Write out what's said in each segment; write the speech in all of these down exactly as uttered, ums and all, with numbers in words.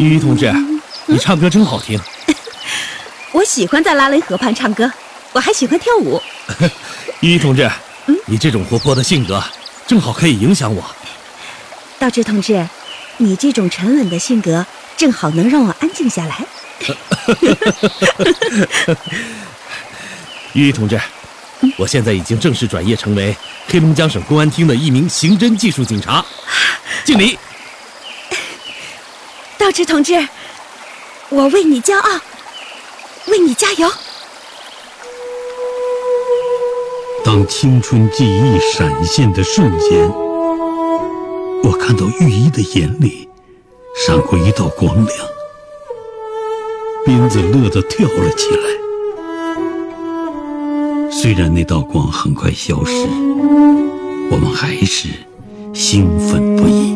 玉玉同志，你唱歌真好听。 我喜欢在拉雷河畔唱歌，我还喜欢跳舞。 玉玉同志，嗯、你这种活泼的性格，正好可以影响我。 道之同志，你这种沉稳的性格，正好能让我安静下来。 玉玉同志，我现在已经正式转业成为黑龙江省公安厅的一名刑侦技术警察。敬礼。 道之同志，我为你骄傲，为你加油。 当青春记忆闪现的瞬间，我看到玉一的眼里闪过一道光亮，斌子乐得跳了起来。虽然那道光很快消失，我们还是兴奋不已。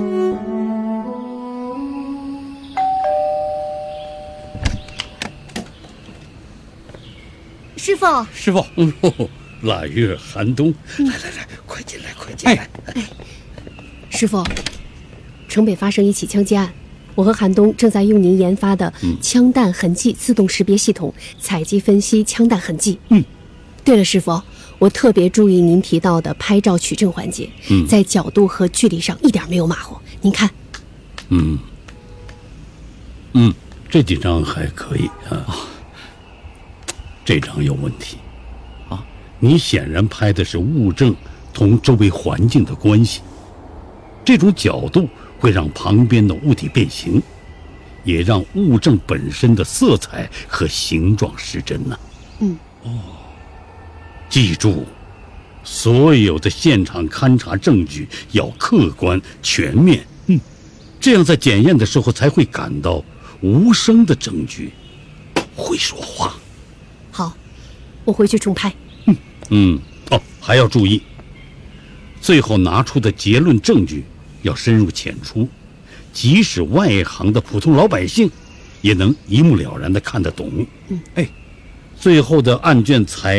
师傅， 师傅，嗯，腊月寒冬，嗯、来来来，快进来，快进来。哎， 哎师傅，城北发生一起枪击案，我和韩东正在用您研发的枪弹痕迹自动识别系统采集分析枪弹痕迹。 嗯， 对了，师傅，我特别注意您提到的拍照取证环节，嗯，在角度和距离上一点没有马虎。您看， 嗯，嗯，这几张还可以啊。哦，这张有问题，啊，你显然拍的是物证同周围环境的关系，这种角度会让旁边的物体变形，也让物证本身的色彩和形状失真呢。 嗯， 哦，记住，所有的现场勘查证据要客观全面，嗯，这样在检验的时候才会感到无声的证据会说话。 好，我回去重拍。 嗯嗯，哦，还要注意，最后拿出的结论证据要深入浅出，即使外行的普通老百姓也能一目了然地看得懂。 嗯， 哎，最后的案卷裁